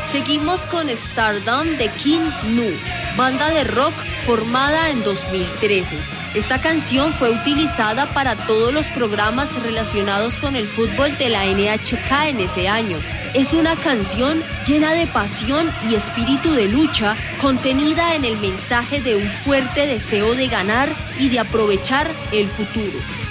Seguimos con Stardom de King Nu, banda de rock formada en 2013. Esta canción fue utilizada para todos los programas relacionados con el fútbol de la NHK en ese año. Es una canción llena de pasión y espíritu de lucha, contenida en el mensaje de un fuerte deseo de ganar y de aprovechar el futuro.